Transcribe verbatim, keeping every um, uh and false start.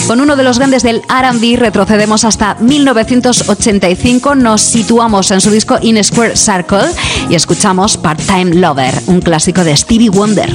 Con uno de los grandes del R and B retrocedemos hasta mil novecientos ochenta y cinco, nos situamos en su disco In Square Circle y escuchamos Part-Time Lover, un clásico de Stevie Wonder.